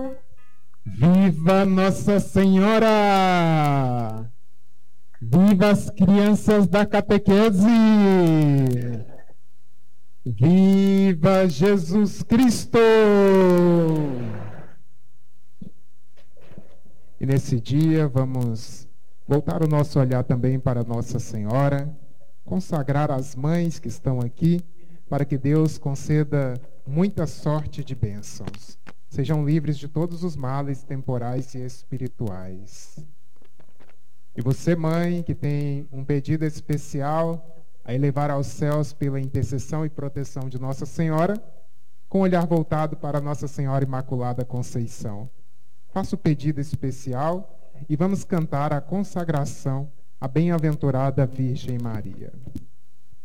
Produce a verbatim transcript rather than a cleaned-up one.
Viva Nossa Senhora! Viva as crianças da catequese! Viva Jesus Cristo! E nesse dia vamos voltar o nosso olhar também para Nossa Senhora, consagrar as mães que estão aqui, para que Deus conceda muita sorte de bênçãos. Sejam livres de todos os males temporais e espirituais. E você, mãe, que tem um pedido especial a elevar aos céus pela intercessão e proteção de Nossa Senhora, com o olhar voltado para Nossa Senhora Imaculada Conceição. Faça o pedido especial e vamos cantar a consagração à bem-aventurada Virgem Maria.